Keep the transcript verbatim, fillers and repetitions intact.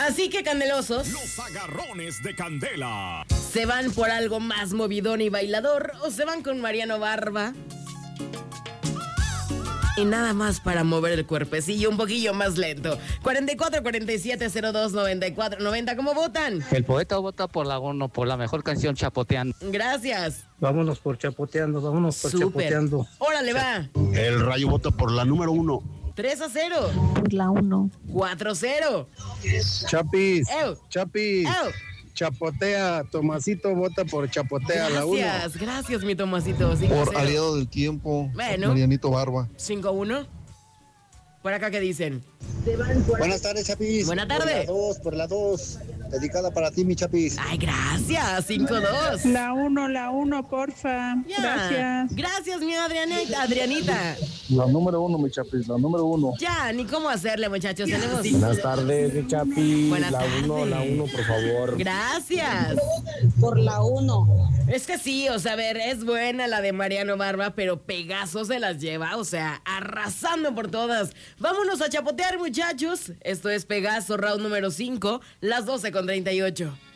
Así que, candelosos, los agarrones de Candela. ¿se van por algo más movidón y bailador o se van con Mariano Barba? Y nada más para mover el cuerpecillo un poquillo más lento. cuarenta y cuatro, cuarenta y siete, cero dos, noventa y cuatro, noventa. ¿Cómo votan? El poeta vota por la uno, por la mejor canción, Chapoteando. Gracias. Vámonos por Chapoteando, vámonos por Súper. Chapoteando. Órale, va. El Rayo vota por la número uno. tres a cero. Por la uno. cuatro a cero. Chapis, Ew. Chapis, Ew. Chapotea, Tomasito vota por Chapotea, la uno. Gracias, gracias, mi Tomasito. cinco a Por cero. aliado del tiempo, Bueno. Marianito Barba. cinco a uno. Por acá, ¿qué dicen? Buenas tardes, Chapis. Buena tarde. Por la dos, por la dos. Dedicada para ti, mi Chapis. Ay, gracias. cinco a dos. La uno, la uno, porfa. Ya. Gracias. Gracias, mi Adrianita. Adrianita. La número uno, mi Chapis, la número uno. Ya, ni cómo hacerle, muchachos. Tenemos. Buenas tardes, mi Chapis. Buenas la uno, tardes. la uno, por favor. Gracias. Por la uno. Es que sí, o sea, a ver, es buena la de Mariano Barba, pero Pegaso se las lleva, o sea, arrasando por todas. Vámonos a chapotear, muchachos. Esto es Pegaso, round número cinco, las doce con treinta y ocho.